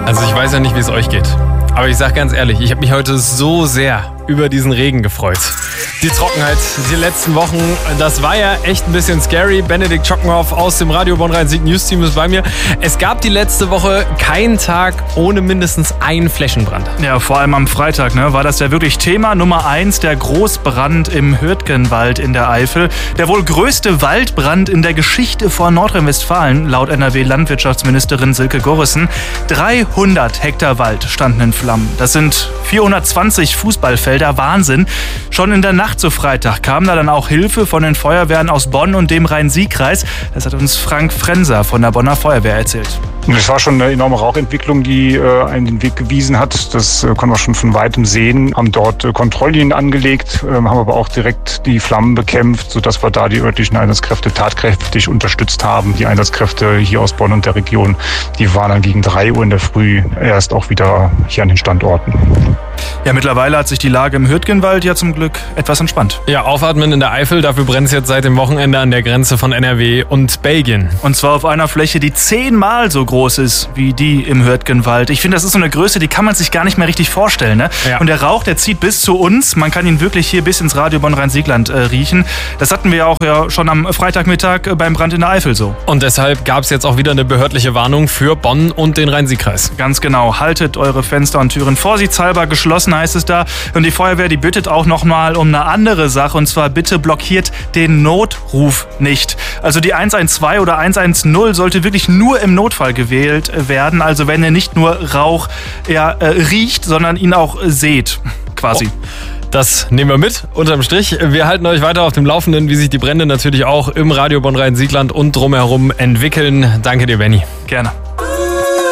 Also ich weiß ja nicht, wie es euch geht. Aber ich sag ganz ehrlich, ich habe mich heute so sehr über diesen Regen gefreut. Die Trockenheit, die letzten Wochen, das war ja echt ein bisschen scary. Benedikt Schockenhoff aus dem Radio Bonn-Rhein-Sieg News Team ist bei mir. Es gab die letzte Woche keinen Tag ohne mindestens einen Flächenbrand. Ja, vor allem am Freitag war das ja wirklich Thema Nummer 1, der Großbrand im Hürtgenwald in der Eifel. Der wohl größte Waldbrand in der Geschichte von Nordrhein-Westfalen, laut NRW-Landwirtschaftsministerin Silke Gorissen. 300 Hektar Wald standen in Flammen. Das sind 420 Fußballfelder, Wahnsinn. Schon in der Nacht zu Freitag kam da dann auch Hilfe von den Feuerwehren aus Bonn und dem Rhein-Sieg-Kreis. Das hat uns Frank Frenser von der Bonner Feuerwehr erzählt. Das war schon eine enorme Rauchentwicklung, die einen den Weg gewiesen hat. Das konnten wir schon von weitem sehen. Haben dort Kontrolllinien angelegt, haben aber auch direkt die Flammen bekämpft, sodass wir da die örtlichen Einsatzkräfte tatkräftig unterstützt haben. Die Einsatzkräfte hier aus Bonn und der Region, die waren dann gegen 3 Uhr in der Früh erst auch wieder hier an den Standorten. Ja, mittlerweile hat sich die Lage im Hürtgenwald ja zum Glück etwas entspannt. Ja, aufatmen in der Eifel, dafür brennt es jetzt seit dem Wochenende an der Grenze von NRW und Belgien. Und zwar auf einer Fläche, die 10-mal so groß ist wie die im Hürtgenwald. Ich finde, das ist so eine Größe, die kann man sich gar nicht mehr richtig vorstellen. Ne? Ja. Und der Rauch, der zieht bis zu uns. Man kann ihn wirklich hier bis ins Radio Bonn-Rhein-Siegland riechen. Das hatten wir auch ja schon am Freitagmittag beim Brand in der Eifel so. Und deshalb gab es jetzt auch wieder eine behördliche Warnung für Bonn und den Rhein-Sieg-Kreis. Ganz genau. Haltet eure Fenster und Türen vorsichtshalber geschlossen, heißt es da. Und die Feuerwehr, die bittet auch nochmal um eine andere Sache. Und zwar bitte blockiert den Notruf nicht. Also die 112 oder 110 sollte wirklich nur im Notfall gewählt werden. Also wenn ihr nicht nur Rauch riecht, sondern ihn auch seht, quasi. Oh. Das nehmen wir mit, unterm Strich. Wir halten euch weiter auf dem Laufenden, wie sich die Brände natürlich auch im Radio Bonn-Rhein-Siegland und drumherum entwickeln. Danke dir, Benni. Gerne.